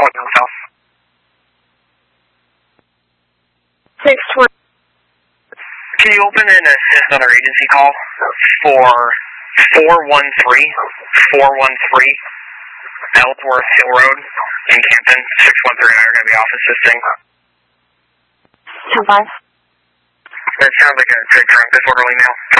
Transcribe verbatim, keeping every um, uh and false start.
calling on the south. six twenty. Can you open and assist on our agency call for four one three, four one three Ellsworth Hill Road in Campton? six one three and I are going to be off assisting. ten five. That sounds like a good drunk disorderly now.